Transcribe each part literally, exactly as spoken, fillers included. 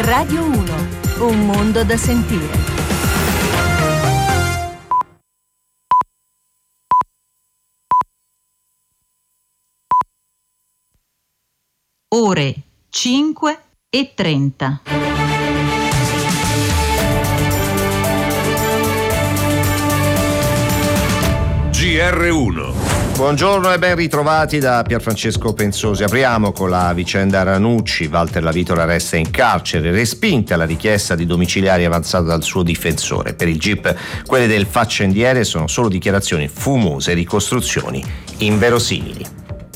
Radio uno, un mondo da sentire. Ore cinque e trenta. G R uno. Buongiorno e ben ritrovati da Pierfrancesco Pensosi. Apriamo con la vicenda Ranucci. Walter Lavitola resta in carcere, respinta la richiesta di domiciliari avanzata dal suo difensore. Per il G I P quelle del faccendiere sono solo dichiarazioni fumose e ricostruzioni inverosimili.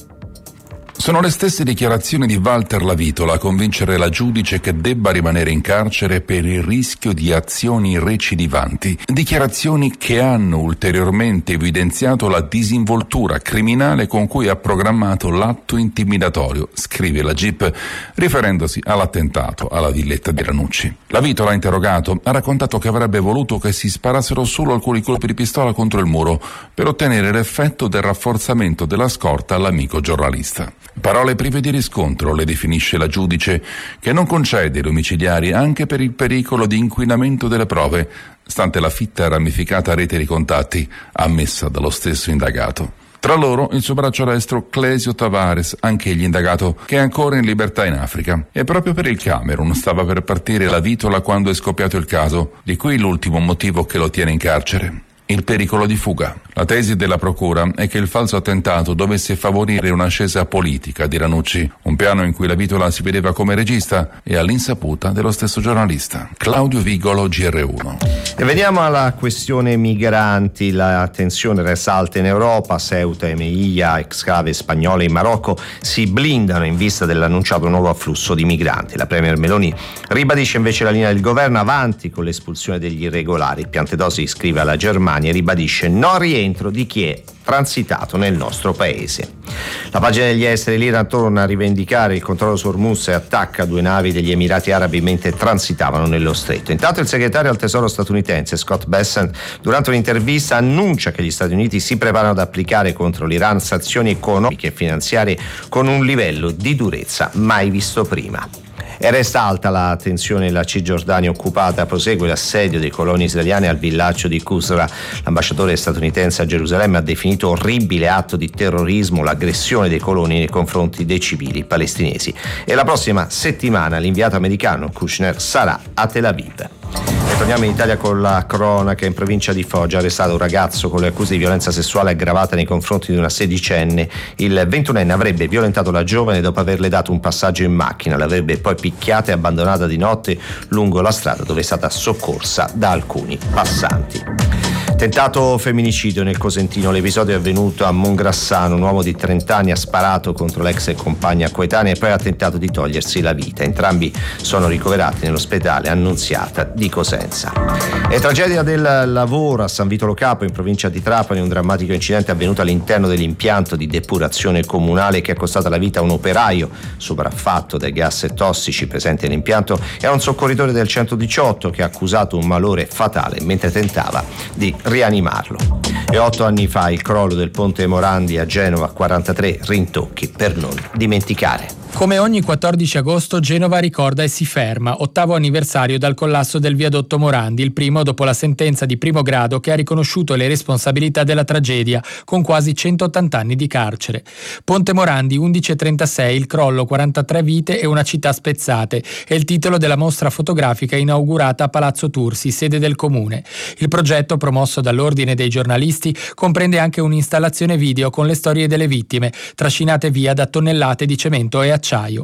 Sono le stesse dichiarazioni di Walter Lavitola a convincere la giudice che debba rimanere in carcere per il rischio di azioni recidivanti. Dichiarazioni che hanno ulteriormente evidenziato la disinvoltura criminale con cui ha programmato l'atto intimidatorio, scrive la G I P, riferendosi all'attentato alla villetta di Ranucci. Lavitola, interrogato, ha raccontato che avrebbe voluto che si sparassero solo alcuni colpi di pistola contro il muro per ottenere l'effetto del rafforzamento della scorta all'amico giornalista. Parole prive di riscontro, le definisce la giudice, che non concede i domiciliari anche per il pericolo di inquinamento delle prove, stante la fitta e ramificata rete di contatti ammessa dallo stesso indagato. Tra loro il suo braccio destro Clesio Tavares, anch'egli indagato, che è ancora in libertà in Africa. E proprio per il Camerun stava per partire Lavitola quando è scoppiato il caso, di qui l'ultimo motivo che lo tiene in carcere: il pericolo di fuga. La tesi della procura è che il falso attentato dovesse favorire un'ascesa politica di Ranucci, un piano in cui Lavitola si vedeva come regista e all'insaputa dello stesso giornalista. Claudio Vigolo, G R uno. E veniamo alla questione migranti. La tensione resta alta in Europa. Ceuta e Melilla, exclave spagnola in Marocco, si blindano in vista dell'annunciato nuovo afflusso di migranti. La premier Meloni ribadisce invece la linea del governo avanti con l'espulsione degli irregolari. Piantedosi scrive alla Germania e ribadisce no rientro di chi è transitato nel nostro paese. La pagina degli esteri: l'Iran torna a rivendicare il controllo su Hormuz e attacca due navi degli Emirati Arabi mentre transitavano nello stretto. Intanto il segretario al tesoro statunitense Scott Bessent, durante un'intervista, annuncia che gli Stati Uniti si preparano ad applicare contro l'Iran sanzioni economiche e finanziarie con un livello di durezza mai visto prima. E resta alta la tensione nella Cisgiordania occupata. Prosegue l'assedio dei coloni israeliani al villaggio di Qusra. L'ambasciatore statunitense a Gerusalemme ha definito orribile atto di terrorismo l'aggressione dei coloni nei confronti dei civili palestinesi. E la prossima settimana l'inviato americano Kushner sarà a Tel Aviv. E torniamo in Italia con la cronaca. In provincia di Foggia è arrestato un ragazzo con le accuse di violenza sessuale aggravata nei confronti di una sedicenne. Il ventunenne avrebbe violentato la giovane dopo averle dato un passaggio in macchina. L'avrebbe poi picchiata e abbandonata di notte lungo la strada, dove è stata soccorsa da alcuni passanti. Tentato femminicidio nel Cosentino. L'episodio è avvenuto a Mongrassano. Un uomo di trenta anni ha sparato contro l'ex compagna coetanea e poi ha tentato di togliersi la vita. Entrambi sono ricoverati nell'ospedale Annunziata di Cosenza. E tragedia del lavoro a San Vito Lo Capo, in provincia di Trapani. Un drammatico incidente avvenuto all'interno dell'impianto di depurazione comunale che è costata la vita a un operaio sopraffatto dai gas tossici presenti nell'impianto e a un soccorritore del centodiciotto che ha accusato un malore fatale mentre tentava di rianimarlo. E otto anni fa il crollo del ponte Morandi a Genova, quarantatré rintocchi per non dimenticare. Come ogni quattordici agosto Genova ricorda e si ferma, ottavo anniversario dal collasso del viadotto Morandi, il primo dopo la sentenza di primo grado che ha riconosciuto le responsabilità della tragedia con quasi centottanta anni di carcere. Ponte Morandi undici e trentasei, il crollo, quarantatré vite e una città spezzate, è il titolo della mostra fotografica inaugurata a Palazzo Tursi, sede del comune. Il progetto, promosso dall'Ordine dei giornalisti, comprende anche un'installazione video con le storie delle vittime, trascinate via da tonnellate di cemento e acciaio.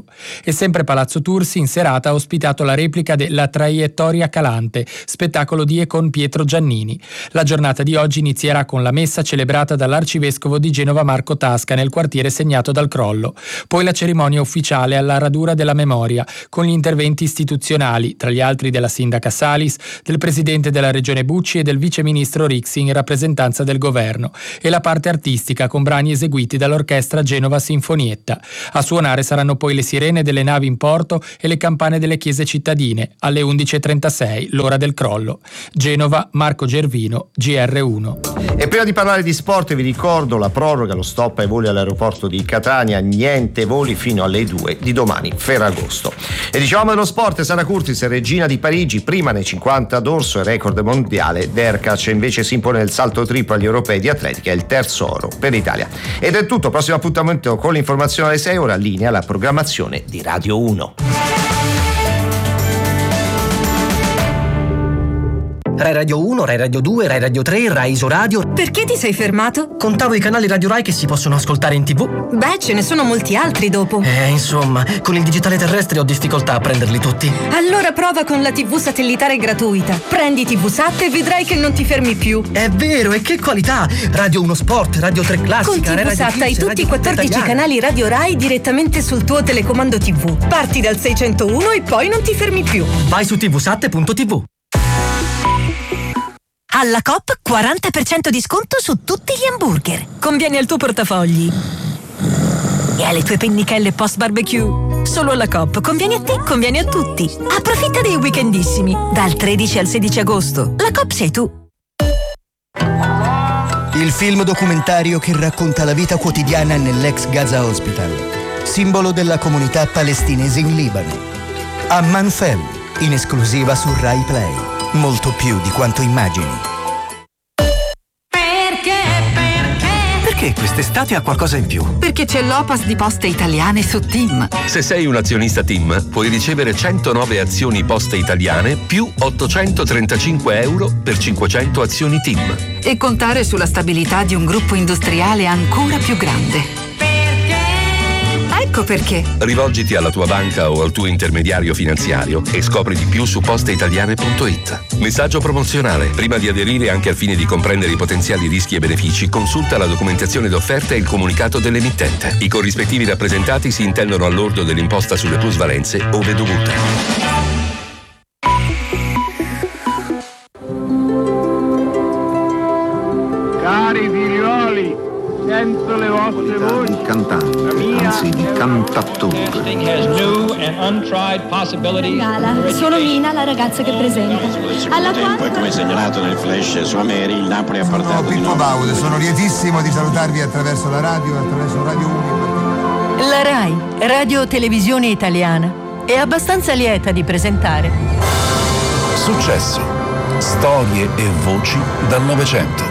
E sempre Palazzo Tursi in serata ha ospitato la replica della Traiettoria Calante, spettacolo di e con Pietro Giannini. La giornata di oggi inizierà con la messa celebrata dall'arcivescovo di Genova Marco Tasca nel quartiere segnato dal crollo. Poi la cerimonia ufficiale alla radura della memoria, con gli interventi istituzionali, tra gli altri della sindaca Salis, del presidente della regione Bucci e del viceministro Rixi in rappresentanza del governo, e la parte artistica con brani eseguiti dall'orchestra Genova Sinfonietta. A suonare saranno suoneranno poi le sirene delle navi in porto e le campane delle chiese cittadine alle undici e trentasei, l'ora del crollo. Genova, Marco Gervino, G R uno. E prima di parlare di sport vi ricordo la proroga, lo stop ai voli all'aeroporto di Catania, niente voli fino alle due di domani, Ferragosto. E diciamo dello sport, Sara Curtis è regina di Parigi, prima nei cinquanta d'orso e record mondiale. Derkach invece si impone nel salto triplo agli europei di atletica, il terzo oro per l'Italia. Ed è tutto, prossimo appuntamento con l'informazione alle sei, ora linea la programmazione di Radio uno. Rai Radio uno, Rai Radio due, Rai Radio tre, Rai Isoradio. Perché ti sei fermato? Contavo i canali Radio Rai che si possono ascoltare in tv. Beh, ce ne sono molti altri dopo. Eh, insomma, con il digitale terrestre ho difficoltà a prenderli tutti. Allora prova con la tivù satellitare gratuita. Prendi tivusat e vedrai che non ti fermi più. È vero, e che qualità! Radio uno Sport, Radio tre Classica, con tivusat hai tutti i quattordici canali Radio Rai direttamente sul tuo telecomando tivù. Parti dal seicentouno e poi non ti fermi più. Vai su tivusat punto tivù. Alla Coop quaranta per cento di sconto su tutti gli hamburger. Conviene al tuo portafogli e alle tue pennichelle post barbecue. Solo alla Coop conviene a te, conviene a tutti. Approfitta dei weekendissimi dal tredici al sedici agosto. La Coop sei tu. Il film documentario che racconta la vita quotidiana nell'ex Gaza Hospital, simbolo della comunità palestinese in Libano. Amman Family, in esclusiva su Rai Play. Molto più di quanto immagini. Perché? Perché? Perché quest'estate ha qualcosa in più? Perché c'è l'Opas di Poste Italiane su TIM. Se sei un azionista TIM, puoi ricevere centonove azioni Poste Italiane più ottocentotrentacinque euro per cinquecento azioni TIM. E contare sulla stabilità di un gruppo industriale ancora più grande. Ecco perché. Rivolgiti alla tua banca o al tuo intermediario finanziario e scopri di più su posteitaliane punto it. Messaggio promozionale. Prima di aderire, anche al fine di comprendere i potenziali rischi e benefici, consulta la documentazione d'offerta e il comunicato dell'emittente. I corrispettivi rappresentati si intendono al lordo dell'imposta sulle plusvalenze ove dovuta. Cari figlioli, sento le vostre voci. Di cantante, anzi di cantattore. Gala, sono Mina, la ragazza che presenta. Alla Poi, come segnalato nel flash su Ameri, il Napoli ha portato no, Pippo Baude, sono lietissimo di salutarvi attraverso la radio e attraverso Radio uno. La Rai, Radio Televisione Italiana, è abbastanza lieta di presentare Successo, storie e voci dal Novecento.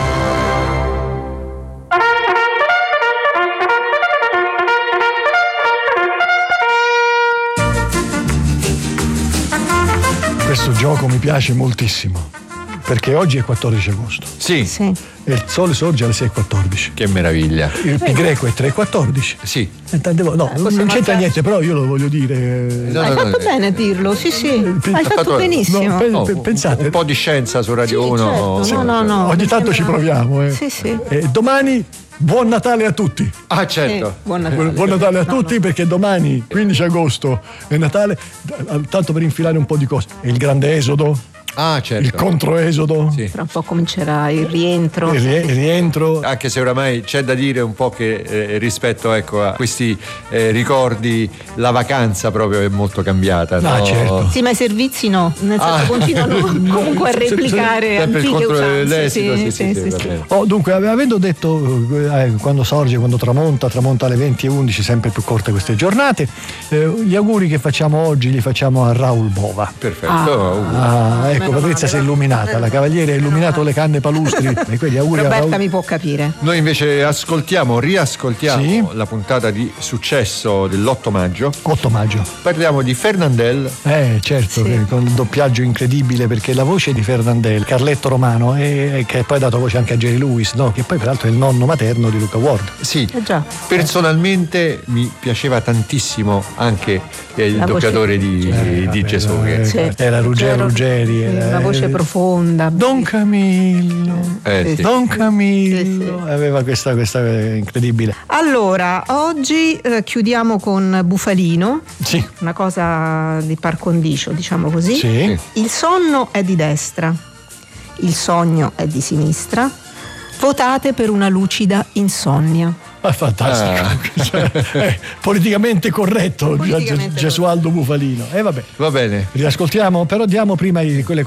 Questo gioco mi piace moltissimo perché oggi è quattordici agosto. Sì. sì. E il sole sorge alle sei e quattordici. Che meraviglia. Il pi greco è tre e quattordici. Sì. E tante volte, no, non c'entra niente, però io lo voglio dire. No, Hai no, fatto no, bene a dirlo, sì, sì. Hai fatto, fatto benissimo. No, pe no, pe pensate. Un po' di scienza su Radio sì, uno. Certo. Sì, no, no, no. Ogni tanto ci proviamo. Eh. Sì, sì. E domani. Buon Natale a tutti! Ah, certo! Eh, buon Natale, buon Natale a no, tutti, no. Perché domani, quindici agosto, è Natale, tanto per infilare un po' di cose. È il grande esodo. Ah, certo. Il controesodo. Sì. Tra un po' comincerà il rientro. Il, il rientro. Anche se oramai c'è da dire un po' che eh, rispetto ecco, a questi eh, ricordi, la vacanza proprio è molto cambiata. Ah, no? certo. Sì, ma i servizi no, nel senso ah. continuano comunque a replicare antiche usanze. Sì, sì, sì, sì, sì, sì. Oh, dunque, avendo detto eh, quando sorge, quando tramonta, tramonta alle venti e undici, sempre più corte queste giornate, eh, gli auguri che facciamo oggi li facciamo a Raul Bova. Perfetto. Ah, ah, ecco, Patrizia si è illuminata, la cavaliere ha illuminato le canne palustri e quindi auguri Roberta a Raul. Mi può capire. Noi invece ascoltiamo, riascoltiamo sì. la puntata di Successo dell'otto maggio. otto maggio. Parliamo di Fernandel. Eh, certo, sì. Con il doppiaggio incredibile, perché la voce di Fernandel, Carletto Romano, e che poi ha dato voce anche a Jerry Lewis, no? Che poi peraltro è il nonno materno di Luca Ward. Sì, eh già. Personalmente mi piaceva tantissimo anche il la doppiatore voce... di, eh, di Gesù. Eh, sì. Era Ruggero Ruggeri. Sì, una voce profonda. Don Camillo. Eh, sì. Don Camillo. Sì, sì. Aveva questa, questa incredibile. Allora, oggi eh, chiudiamo con Bufalino. Sì. Una cosa di par condicio, diciamo così. Sì. Il sonno è di destra, il sogno è di sinistra. Votate per una lucida insonnia. Ah, fantastico. Ah. Cioè, eh, politicamente corretto, politicamente Gesualdo Bufalino. E eh, vabbè. Va bene. Riascoltiamo, però diamo prima quelle